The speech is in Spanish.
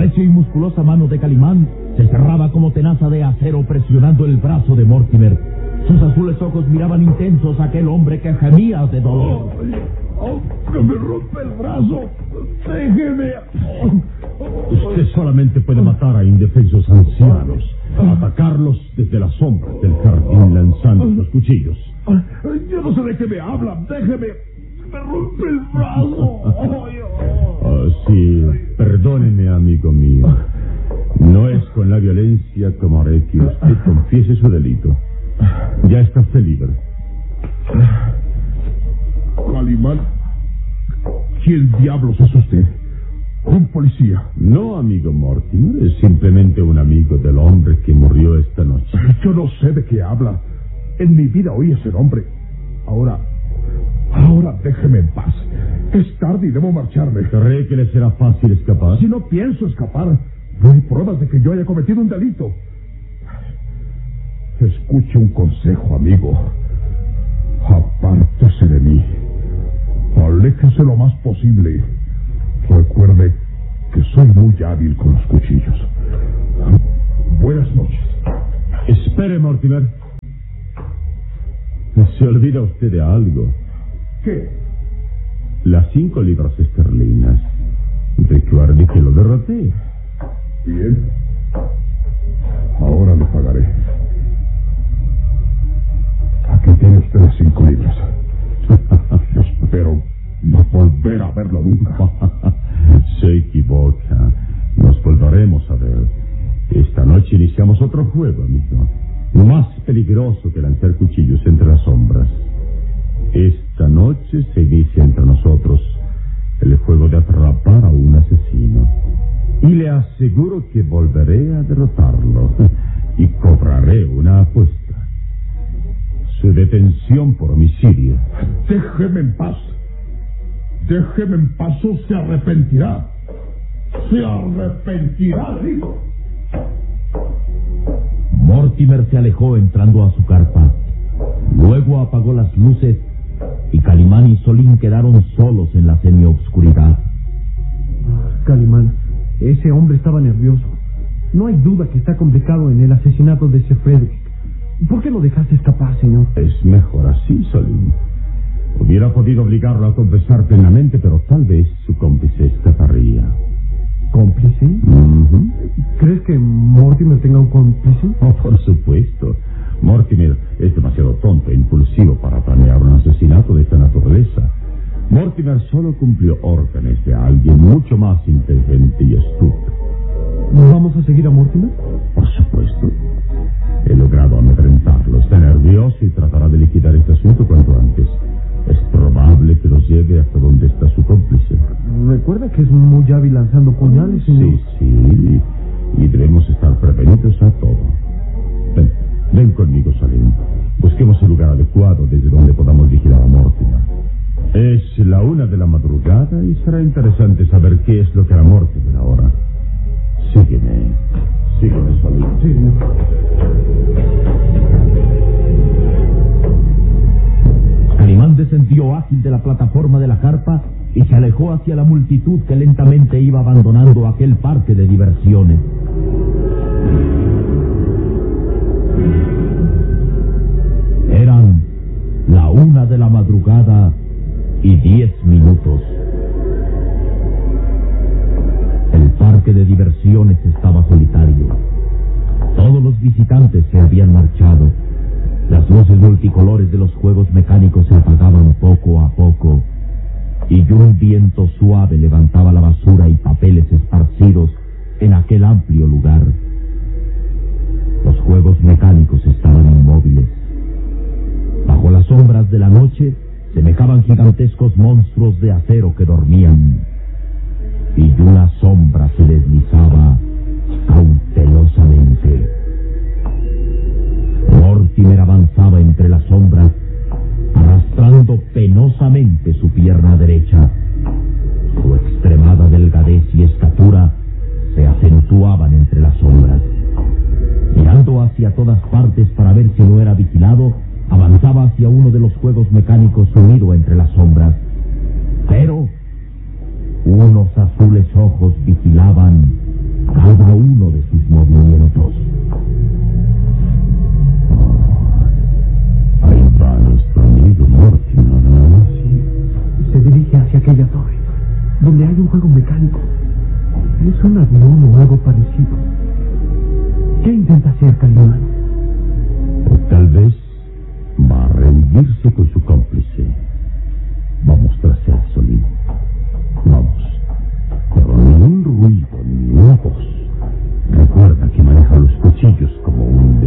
recia y musculosa mano de Calimán se cerraba como tenaza de acero presionando el brazo de Mortimer. Sus azules ojos miraban intensos a aquel hombre que gemía de dolor. ¡Que me rompe el brazo! ¡Déjeme! Usted solamente puede matar a indefensos ancianos, atacarlos desde las sombras del jardín lanzando los cuchillos. Yo no sé de qué me hablan. ¡Déjeme! ¡Me rompe el brazo! Sí, perdóneme, amigo mío. No es con la violencia como haré que usted confiese su delito. Ya está usted libre. Calimán, ¿quién diablos es usted? ¿Un policía? No, amigo Mortimer, es simplemente un amigo del hombre que murió esta noche. Yo no sé de qué habla. En mi vida oí ese nombre. Ahora déjeme en paz. Es tarde y debo marcharme. ¿Cree que le será fácil escapar? Si no pienso escapar, no hay pruebas de que yo haya cometido un delito. Escuche un consejo, amigo. Apártese de mí. Aléjese lo más posible. Recuerde que soy muy hábil con los cuchillos. Buenas noches. Espere, Mortimer. Se olvida usted de algo. ¿Qué? Las 5 libras esterlinas. Recuerde que lo derroté. Bien. Ahora le pagaré. Aquí tiene usted las 5 libras. Espero no volver a verlo nunca. Se equivoca. Nos volveremos a ver. Esta noche iniciamos otro juego, amigo. Más peligroso que lanzar cuchillos entre las sombras. Esta noche se inicia entre nosotros el juego de atrapar a un asesino. Y le aseguro que volveré a derrotarlo. Y cobraré una apuesta. Su detención por homicidio. Déjeme en paz. Déjeme en paz o se arrepentirá. Se arrepentirá, digo. Mortimer se alejó entrando a su carpa. Luego apagó las luces y Calimán y Solín quedaron solos en la semioscuridad. Calimán, ese hombre estaba nervioso. No hay duda que está complicado en el asesinato de Sir Frederick. ¿Por qué lo dejaste escapar, señor? Es mejor así, Solín. Hubiera podido obligarlo a confesar plenamente, pero tal vez su cómplice escaparía. ¿Cómplice? ¿Crees que Mortimer tenga un cómplice? Oh, por supuesto. Mortimer es demasiado tonto e impulsivo para planear un asesinato de esta naturaleza. Mortimer solo cumplió órdenes de alguien mucho más inteligente y astuto. ¿Vamos a seguir a Mortimer? Por supuesto. He logrado amedrentarlo. Está nervioso y tratará de liquidar este asunto cuanto antes. Es probable que los lleve hasta donde está su cómplice. Recuerda que es muy hábil lanzando puñales, señor. Sí. Y debemos estar prevenidos a todo. Ven conmigo, Salim. Busquemos el lugar adecuado desde donde podamos vigilar a Mortimer. Es la 1 de la madrugada y será interesante saber qué es lo que hará Mortimer ahora. Sígueme, Salim. Sí, señor. Calimán descendió ágil de la plataforma de la carpa y se alejó hacia la multitud que lentamente iba abandonando aquel parque de diversiones. Eran la 1 de la madrugada y 10 minutos. El parque de diversiones estaba solitario. Todos los visitantes se habían marchado. Las luces multicolores de los juegos mecánicos se apagaban poco a poco, y un viento suave levantaba la basura y papeles esparcidos en aquel amplio lugar. Los juegos mecánicos estaban inmóviles. Bajo las sombras de la noche semejaban gigantescos monstruos de acero que dormían, y una sombra se deslizaba cautelosamente. Mortimer avanzaba entre las sombras, arrastrando penosamente su pierna derecha. Su extremada delgadez y estatura se acentuaban entre las sombras. Mirando hacia todas partes para ver si no era vigilado, avanzaba hacia uno de los juegos mecánicos sumido entre las sombras. Pero unos azules ojos vigilaban cada uno de sus movimientos.